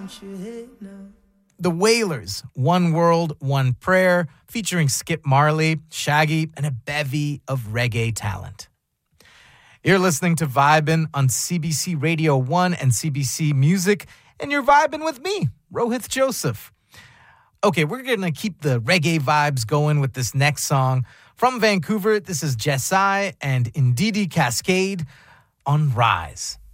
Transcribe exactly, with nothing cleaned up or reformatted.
The Wailers, One World, One Prayer, featuring Skip Marley, Shaggy, and a bevy of reggae talent. You're listening to Vibin' on C B C Radio one and C B C Music, and you're vibing with me, Rohith Joseph. Okay, we're going to keep the reggae vibes going with this next song. From Vancouver, this is Jessai and Ndidi Cascade on Rise.